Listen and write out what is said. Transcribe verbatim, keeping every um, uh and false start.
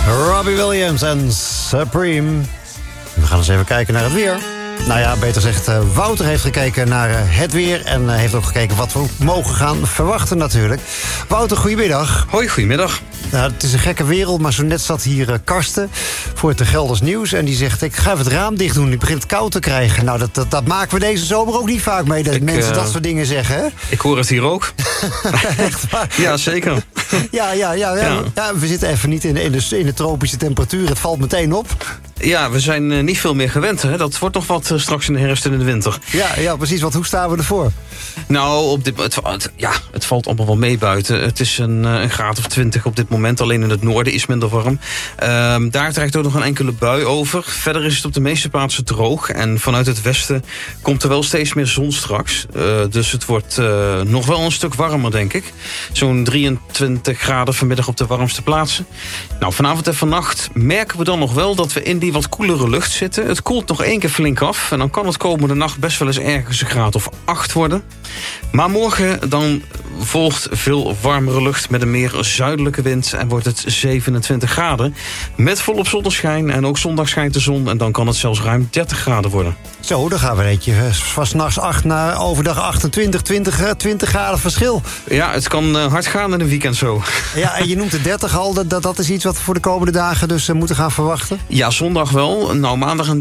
Robbie Williams en Supreme. We gaan eens even kijken naar het weer. Nou ja, beter gezegd, Wouter heeft gekeken naar het weer... en heeft ook gekeken wat we mogen gaan verwachten natuurlijk. Wouter, goedemiddag. Hoi, goedemiddag. Nou, het is een gekke wereld, maar zo net zat hier uh, Karsten voor het Gelders Nieuws... en die zegt, ik ga even het raam dicht doen, ik begin het koud te krijgen. Nou, dat, dat, dat maken we deze zomer ook niet vaak mee, dat ik, mensen uh, dat soort dingen zeggen, hè? Ik hoor het hier ook. Echt waar? Ja, zeker. Ja, ja, ja, ja. ja. ja we zitten even niet in, in, de, in de tropische temperatuur, het valt meteen op. Ja, we zijn uh, niet veel meer gewend, hè? Dat wordt nog wat uh, straks in de herfst en in de winter. Ja, ja, precies, want hoe staan we ervoor? Nou, op dit, het, het, ja, het valt allemaal wel mee buiten. Het is een, een graad of twintig op dit moment. Alleen in het noorden is minder warm. Uh, daar trekt ook nog een enkele bui over. Verder is het op de meeste plaatsen droog. En vanuit het westen komt er wel steeds meer zon straks. Uh, dus het wordt uh, nog wel een stuk warmer, denk ik. Zo'n drieëntwintig graden vanmiddag op de warmste plaatsen. Nou, vanavond en vannacht merken we dan nog wel dat we in die wat koelere lucht zitten. Het koelt nog één keer flink af. En dan kan het komende nacht best wel eens ergens een graad of acht worden. Maar morgen dan volgt veel warmere lucht met een meer zuidelijke wind en wordt het zevenentwintig graden. Met volop zonneschijn en ook zondag schijnt de zon en dan kan het zelfs ruim dertig graden worden. Zo, dan gaan we een beetje van 's nachts acht naar overdag achtentwintig, twintig, twintig graden verschil. Ja, het kan uh, hard gaan in een weekend zo. Ja, en je noemt de dertig al, dat, dat is iets wat we voor de komende dagen dus uh, moeten gaan verwachten? Ja, zondag wel. Nou, maandag en